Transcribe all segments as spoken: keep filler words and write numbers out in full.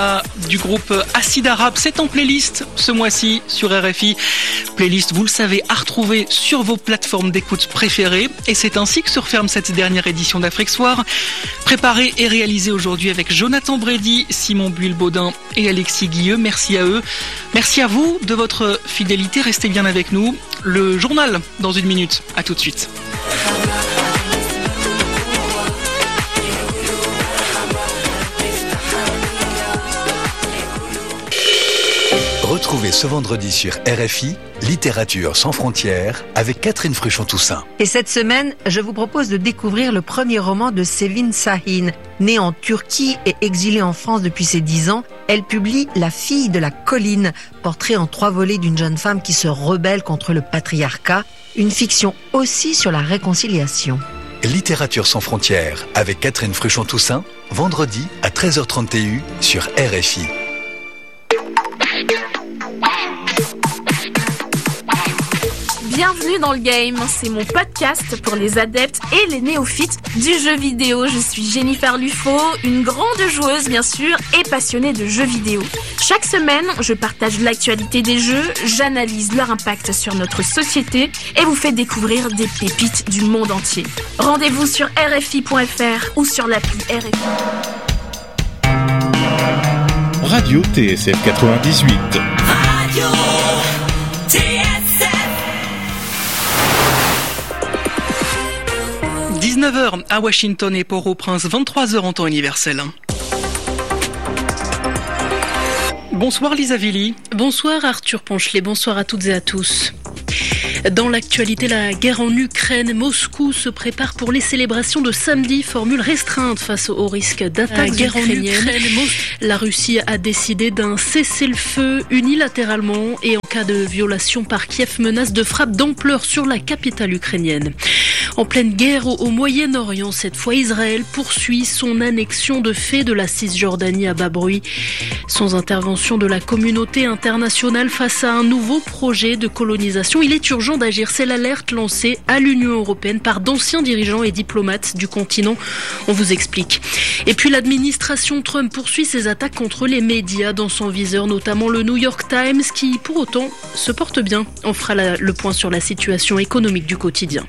Du groupe Acide Arabe, c'est en playlist ce mois-ci sur R F I. Playlist, vous le savez, à retrouver sur vos plateformes d'écoute préférées. Et c'est ainsi que se referme cette dernière édition d'Afrique Soir. Préparée et réalisée aujourd'hui avec Jonathan Brady, Simon Buil-Baudin et Alexis Guilleux. Merci à eux. Merci à vous de votre fidélité. Restez bien avec nous. Le journal dans une minute. À tout de suite. Retrouvez ce vendredi sur R F I, Littérature sans frontières, avec Catherine Fruchon-Toussaint. Et cette semaine, je vous propose de découvrir le premier roman de Sevin Şahin. Née en Turquie et exilée en France depuis ses dix ans, elle publie La fille de la colline, portrait en trois volets d'une jeune femme qui se rebelle contre le patriarcat, une fiction aussi sur la réconciliation. Littérature sans frontières, avec Catherine Fruchon-Toussaint, vendredi à treize heures trente sur R F I. Bienvenue dans le game, c'est mon podcast pour les adeptes et les néophytes du jeu vidéo. Je suis Jennifer Lufo, une grande joueuse bien sûr et passionnée de jeux vidéo. Chaque semaine, je partage l'actualité des jeux, j'analyse leur impact sur notre société et vous fais découvrir des pépites du monde entier. Rendez-vous sur R F I point F R ou sur l'appli R F I. Radio T S F quatre-vingt-dix-huit. Radio T S F. dix-neuf heures à Washington et Port-au-Prince, vingt-trois heures en temps universel. Bonsoir Lisa Villy. Bonsoir Arthur Ponchelet, bonsoir à toutes et à tous. Dans l'actualité, la guerre en Ukraine, Moscou se prépare pour les célébrations de samedi, formule restreinte face au risque d'attaque ukrainienne. La Russie a décidé d'un cessez-le-feu unilatéralement et en cas de violation par Kiev, menace de frappe d'ampleur sur la capitale ukrainienne. En pleine guerre au, au Moyen-Orient, cette fois Israël poursuit son annexion de fait de la Cisjordanie à bas bruit. Sans intervention de la communauté internationale face à un nouveau projet de colonisation, il est urgent d'agir. C'est l'alerte lancée à l'Union européenne par d'anciens dirigeants et diplomates du continent. On vous explique. Et puis l'administration Trump poursuit ses attaques contre les médias dans son viseur, notamment le New York Times, qui pour autant se porte bien. On fera la, le point sur la situation économique du quotidien.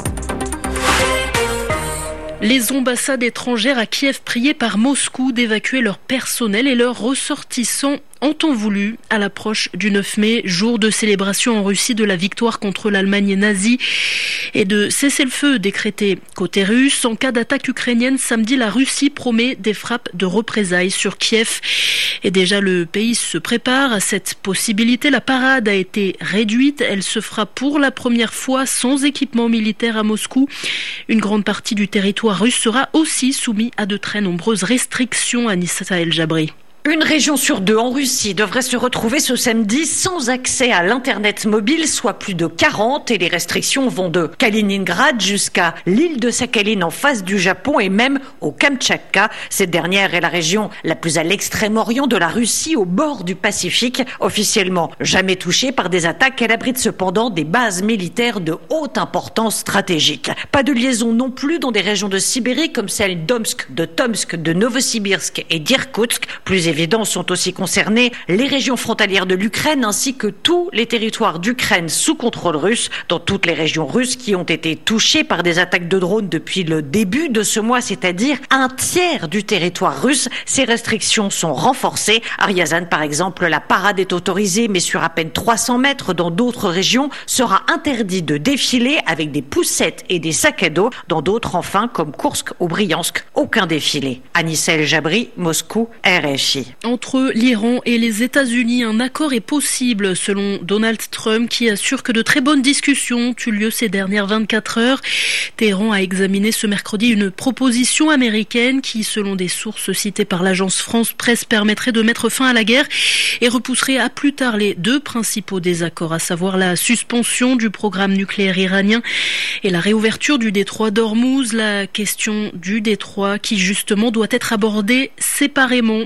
Les ambassades étrangères à Kiev priées par Moscou d'évacuer leur personnel et leurs ressortissants en temps voulu à l'approche du neuf mai, jour de célébration en Russie de la victoire contre l'Allemagne nazie et de cessez-le-feu décrété côté russe. En cas d'attaque ukrainienne, samedi, la Russie promet des frappes de représailles sur Kiev. Et déjà, le pays se prépare à cette possibilité. La parade a été réduite. Elle se fera pour la première fois sans équipement militaire à Moscou. Une grande partie du territoire russe sera aussi soumise à de très nombreuses restrictions. Anissa El Jabri. Une région sur deux en Russie devrait se retrouver ce samedi sans accès à l'internet mobile, soit plus de quarante, et les restrictions vont de Kaliningrad jusqu'à l'île de Sakhalin en face du Japon et même au Kamtchatka. Cette dernière est la région la plus à l'extrême-orient de la Russie, au bord du Pacifique. Officiellement jamais touchée par des attaques, elle abrite cependant des bases militaires de haute importance stratégique. Pas de liaison non plus dans des régions de Sibérie comme celles d'Omsk, de Tomsk, de Novosibirsk et d'Irkoutsk. Plus évidents sont aussi concernées les régions frontalières de l'Ukraine ainsi que tous les territoires d'Ukraine sous contrôle russe. Dans toutes les régions russes qui ont été touchées par des attaques de drones depuis le début de ce mois, c'est-à-dire un tiers du territoire russe, ces restrictions sont renforcées. À Ryazan, par exemple, la parade est autorisée, mais sur à peine trois cents mètres. Dans d'autres régions, sera interdit de défiler avec des poussettes et des sacs à dos. Dans d'autres, enfin, comme Koursk ou Briansk, aucun défilé. Anissa El Jabri, Moscou, R F I. Entre l'Iran et les États-Unis, un accord est possible selon Donald Trump qui assure que de très bonnes discussions ont eu lieu ces dernières vingt-quatre heures. Téhéran a examiné ce mercredi une proposition américaine qui, selon des sources citées par l'agence France Presse, permettrait de mettre fin à la guerre et repousserait à plus tard les deux principaux désaccords, à savoir la suspension du programme nucléaire iranien et la réouverture du détroit d'Ormuz. La question du détroit qui justement doit être abordée séparément de la négociation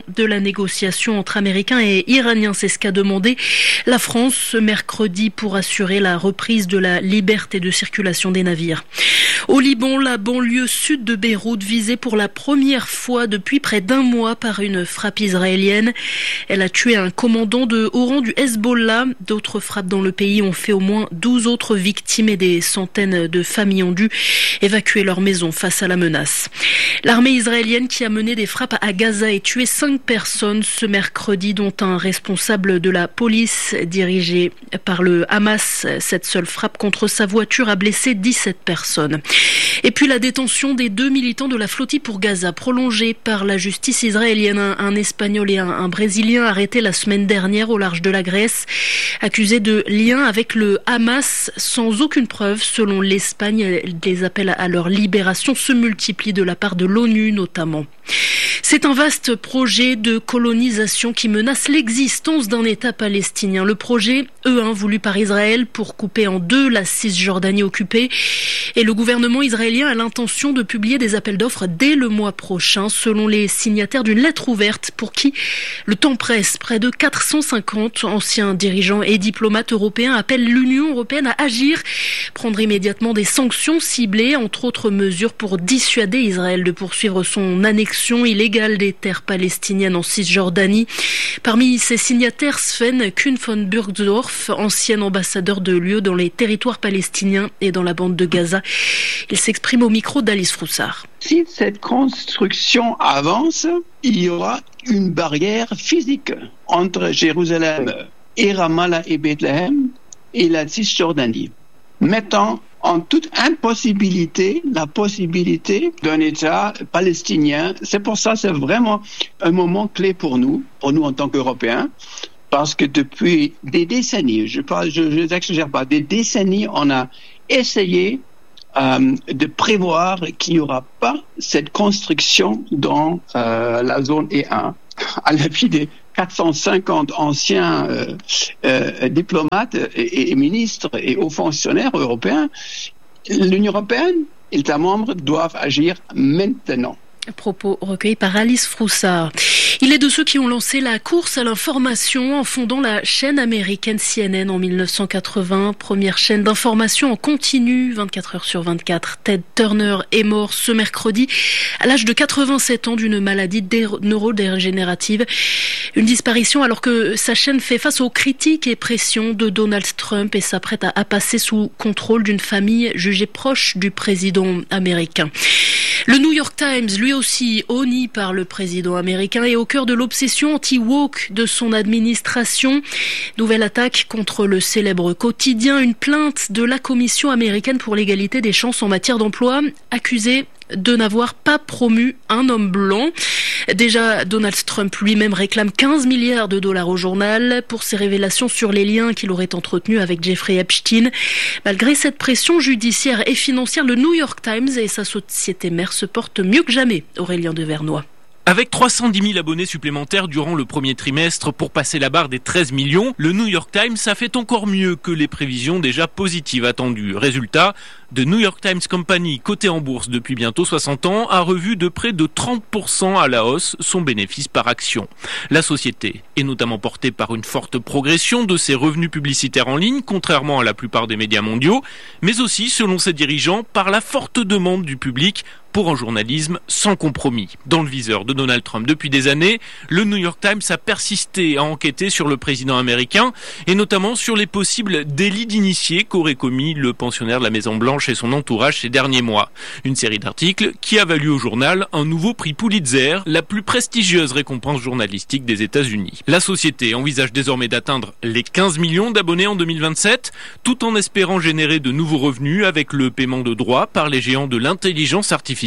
négociations entre Américains et Iraniens. C'est ce qu'a demandé la France ce mercredi pour assurer la reprise de la liberté de circulation des navires. Au Liban, la banlieue sud de Beyrouth visée pour la première fois depuis près d'un mois par une frappe israélienne. Elle a tué un commandant de haut rang du Hezbollah. D'autres frappes dans le pays ont fait au moins douze autres victimes et des centaines de familles ont dû évacuer leur maison face à la menace. L'armée israélienne qui a mené des frappes à Gaza et tué cinq personnes ce mercredi, dont un responsable de la police dirigé par le Hamas. Cette seule frappe contre sa voiture a blessé dix-sept personnes. Et puis la détention des deux militants de la flottille pour Gaza, prolongée par la justice israélienne. Un, un Espagnol et un, un Brésilien arrêtés la semaine dernière au large de la Grèce, accusés de lien avec le Hamas sans aucune preuve. Selon l'Espagne, les appels à leur libération se multiplient de la part de l'ONU notamment. C'est un vaste projet de colonisation qui menace l'existence d'un État palestinien. Le projet E un voulu par Israël pour couper en deux la Cisjordanie occupée. Et le gouvernement israélien a l'intention de publier des appels d'offres dès le mois prochain, selon les signataires d'une lettre ouverte pour qui le temps presse. Près de quatre cent cinquante anciens dirigeants et diplomates européens appellent l'Union européenne à agir, prendre immédiatement des sanctions ciblées, entre autres mesures pour dissuader Israël de poursuivre son annexion illégale des terres palestiniennes en Cisjordanie. Parmi ces signataires, Sven Kuhn von Burgdorf, ancien ambassadeur de l'U E dans les territoires palestiniens et dans la bande de Gaza. Il s'exprime au micro d'Alice Froussard. Si cette construction avance, il y aura une barrière physique entre Jérusalem et Ramallah et Bethléem et la Cisjordanie, mettant en toute impossibilité la possibilité d'un État palestinien. C'est pour ça que c'est vraiment un moment clé pour nous, pour nous en tant qu'Européens, parce que depuis des décennies, je parle, je n'exagère pas, des décennies, on a essayé euh, de prévoir qu'il n'y aura pas cette construction dans euh, la zone E un. À l'avis des quatre cent cinquante anciens euh, euh, diplomates et, et ministres et hauts fonctionnaires européens, l'Union européenne, les États membres doivent agir maintenant. Propos recueillis par Alice Froussard. Il est de ceux qui ont lancé la course à l'information en fondant la chaîne américaine C N N en mille neuf cent quatre-vingts. Première chaîne d'information en continu, vingt-quatre heures sur vingt-quatre. Ted Turner est mort ce mercredi à l'âge de quatre-vingt-sept ans d'une maladie neurodégénérative. Une disparition alors que sa chaîne fait face aux critiques et pressions de Donald Trump et s'apprête à, à passer sous contrôle d'une famille jugée proche du président américain. Le New York Times, lui aussi honni par le président américain, est au cœur de l'obsession anti-woke de son administration. Nouvelle attaque contre le célèbre quotidien, une plainte de la Commission américaine pour l'égalité des chances en matière d'emploi, accusée de n'avoir pas promu un homme blanc. Déjà, Donald Trump lui-même réclame quinze milliards de dollars au journal pour ses révélations sur les liens qu'il aurait entretenus avec Jeffrey Epstein. Malgré cette pression judiciaire et financière, le New York Times et sa société mère se portent mieux que jamais. Aurélien Devernois. Avec trois cent dix mille abonnés supplémentaires durant le premier trimestre pour passer la barre des treize millions, le New York Times a fait encore mieux que les prévisions déjà positives attendues. Résultat, The New York Times Company, cotée en bourse depuis bientôt soixante ans, a revu de près de trente pour cent à la hausse son bénéfice par action. La société est notamment portée par une forte progression de ses revenus publicitaires en ligne, contrairement à la plupart des médias mondiaux, mais aussi, selon ses dirigeants, par la forte demande du public pour un journalisme sans compromis. Dans le viseur de Donald Trump depuis des années, le New York Times a persisté à enquêter sur le président américain et notamment sur les possibles délits d'initiés qu'aurait commis le pensionnaire de la Maison-Blanche et son entourage ces derniers mois. Une série d'articles qui a valu au journal un nouveau prix Pulitzer, la plus prestigieuse récompense journalistique des États-Unis. La société envisage désormais d'atteindre les quinze millions d'abonnés en deux mille vingt-sept, tout en espérant générer de nouveaux revenus avec le paiement de droits par les géants de l'intelligence artificielle.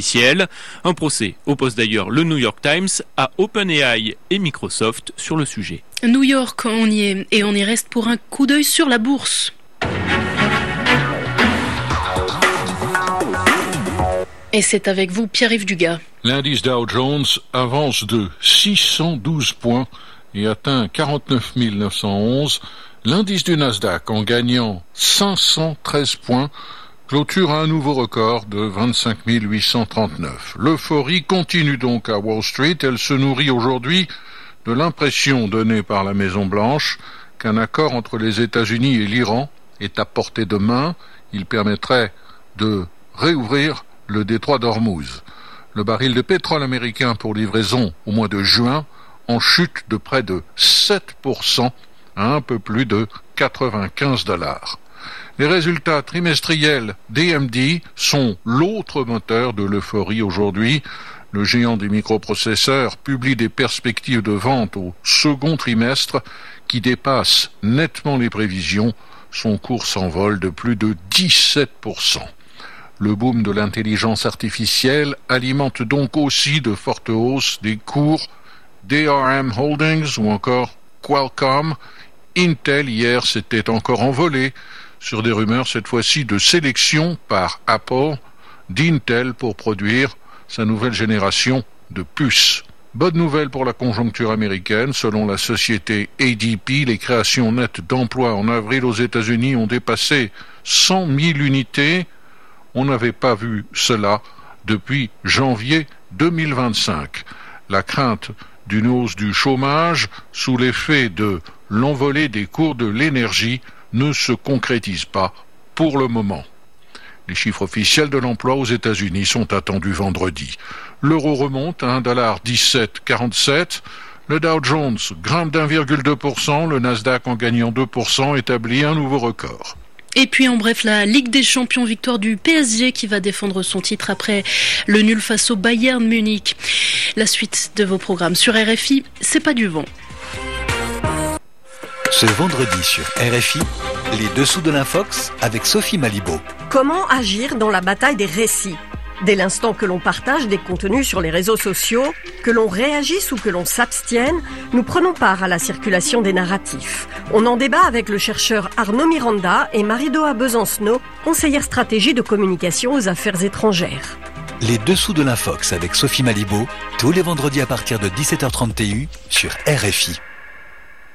Un procès oppose d'ailleurs le New York Times à OpenAI et Microsoft sur le sujet. New York, on y est et on y reste pour un coup d'œil sur la bourse. Et c'est avec vous, Pierre-Yves Dugas. L'indice Dow Jones avance de six cent douze points et atteint quarante-neuf mille neuf cent onze. L'indice du Nasdaq, en gagnant cinq cent treize points, clôture à un nouveau record de vingt-cinq mille huit cent trente-neuf. L'euphorie continue donc à Wall Street. Elle se nourrit aujourd'hui de l'impression donnée par la Maison-Blanche qu'un accord entre les États-Unis et l'Iran est à portée de main. Il permettrait de réouvrir le détroit d'Ormuz. Le baril de pétrole américain pour livraison au mois de juin en chute de près de sept pour cent à un peu plus de quatre-vingt-quinze dollars. Les résultats trimestriels d'A M D sont l'autre moteur de l'euphorie aujourd'hui. Le géant des microprocesseurs publie des perspectives de vente au second trimestre qui dépassent nettement les prévisions. Son cours s'envole de plus de dix-sept pour cent. Le boom de l'intelligence artificielle alimente donc aussi de fortes hausses des cours d'A R M Holdings ou encore Qualcomm. Intel hier s'était encore envolé sur des rumeurs cette fois-ci de sélection par Apple d'Intel pour produire sa nouvelle génération de puces. Bonne nouvelle pour la conjoncture américaine. Selon la société A D P, les créations nettes d'emplois en avril aux États-Unis ont dépassé cent mille unités. On n'avait pas vu cela depuis janvier deux mille vingt-cinq. La crainte d'une hausse du chômage sous l'effet de l'envolée des cours de l'énergie ne se concrétise pas pour le moment. Les chiffres officiels de l'emploi aux États-Unis sont attendus vendredi. L'euro remonte à un dollar dix-sept quarante-sept. Le Dow Jones grimpe d'un virgule deux pour cent. Le Nasdaq, en gagnant deux pour cent, établit un nouveau record. Et puis en bref, la Ligue des Champions, victoire du P S G qui va défendre son titre après le nul face au Bayern Munich. La suite de vos programmes sur R F I, c'est pas du vent. Ce vendredi sur R F I, les dessous de l'Infox avec Sophie Malibaud. Comment agir dans la bataille des récits ? Dès l'instant que l'on partage des contenus sur les réseaux sociaux, que l'on réagisse ou que l'on s'abstienne, nous prenons part à la circulation des narratifs. On en débat avec le chercheur Arnaud Miranda et Marie-Doa Besancenot, conseillère stratégie de communication aux affaires étrangères. Les dessous de l'Infox avec Sophie Malibaud, tous les vendredis à partir de dix-sept heures trente T U sur R F I.